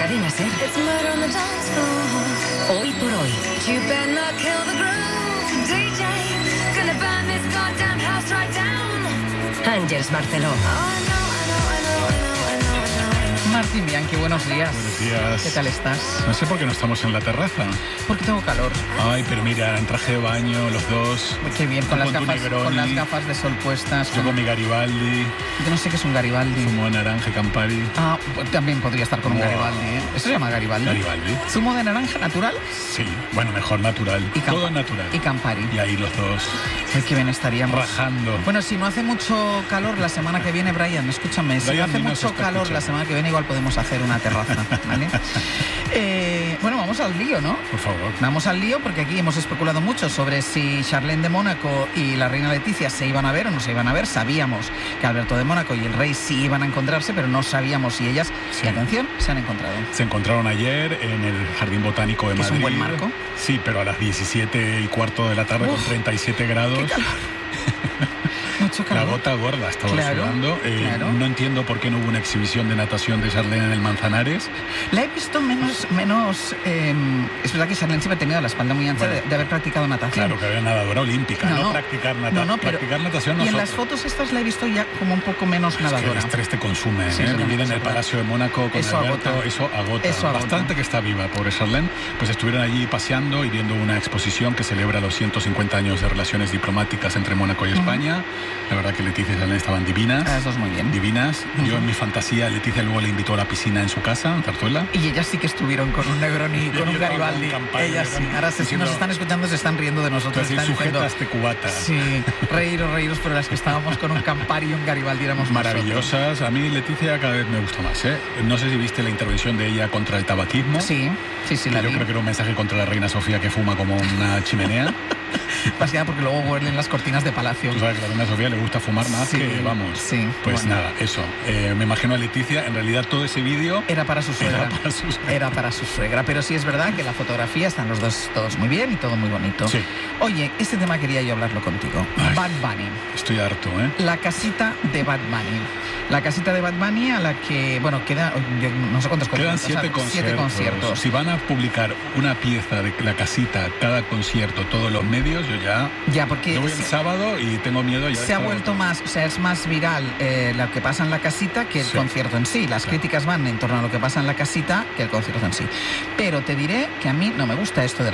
Cadena Ser. Hoy por hoy. Ángels Barceló. Martín Bianchi, buenos días. Buenos días. ¿Qué tal estás? No sé por qué no estamos en la terraza. Porque tengo calor. Ay, pero mira, en traje de baño, los dos. Qué bien, con las tu gafas de sol puestas. Yo con mi Garibaldi. Yo no sé qué es un Garibaldi. Zumo de naranja, Campari. Ah, también podría estar con un Garibaldi, ¿eh? ¿Eso se llama Garibaldi? Garibaldi. ¿Zumo de naranja natural? Sí, bueno, mejor natural. Todo natural. Y Campari. Y ahí los dos. Ay, qué bien estaríamos. Rajando. Bueno, si no hace mucho calor la semana que viene, Brian, escúchame. Si no hace mucho calor la semana que viene, igual podemos hacer una terraza, ¿vale? Bueno, vamos al lío, ¿no? Por favor. Vamos al lío porque aquí hemos especulado mucho sobre si Charlene de Mónaco y la reina Leticia se iban a ver o no se iban a ver. Sabíamos que Alberto de Mónaco y el rey sí iban a encontrarse, pero no sabíamos si ellas, y atención, se han encontrado. Se encontraron ayer en el Jardín Botánico de Madrid. ¿Es un buen marco? Sí, pero a las 17:15 de la tarde. Uf, con 37 grados. ¡Qué calor! Mucho calor. La gota gorda estaba sudando. No entiendo por qué no hubo una exhibición de natación de Charlene en el Manzanares. La he visto menos es verdad que Charlene siempre ha tenido la espalda muy ancha de haber practicado natación. Claro, que había nadadora olímpica, no practicar natación. Practicar natación y en las fotos estas la he visto ya como un poco menos nadadora. Que el estrés te consume, sí, vivir en el Palacio de Mónaco con eso Alberto, agota. Eso agota. Bastante que está viva, pobre Charlene. Pues estuvieron allí paseando y viendo una exposición que celebra los 150 años de relaciones diplomáticas entre Mónaco y España. La verdad que Leticia y Charlene estaban divinas. Las dos muy bien. Divinas. Yo en mi fantasía, Leticia luego le invitó a la piscina en su casa, en Zarzuela. Y ellas sí que estuvieron con un Negroni y con un Garibaldi. Ellas sí. Ahora si nos están escuchando se están riendo de nosotros. Están sujetas de cubata. Sí, reíros, pero las que estábamos con un Campari y un Garibaldi éramos maravillosas. Nosotros. A mí Leticia cada vez me gusta más, ¿eh? No sé si viste la intervención de ella contra el tabaquismo. Sí, la vi. Yo creo que era un mensaje contra la reina Sofía que fuma como una chimenea. Básicamente porque luego huelen las cortinas de palacio. Tú sabes que a la reina Sofía le gusta fumar más que, vamos. Sí. Pues bueno. Nada, eso. Me imagino a Leticia, en realidad todo ese vídeo... Era para su suegra. Era para su suegra. Pero sí es verdad que la fotografía están los dos todos muy bien y todo muy bonito. Sí. Oye, este tema quería yo hablarlo contigo. Ay, Bad Bunny. Estoy harto, ¿eh? La casita de Bad Bunny. La casita de Bad Bunny a la que, bueno, queda, yo no sé cuántos conciertos. Quedan 7 conciertos. Si van a publicar una pieza de la casita, cada concierto, todos los medios, yo ya... Ya, porque... Yo voy el sábado y tengo miedo ya. Se ha vuelto más, o sea, es más viral lo que pasa en la casita que el concierto en sí. Las críticas van en torno a lo que pasa en la casita que el concierto en sí. Pero te diré que a mí no me gusta esto de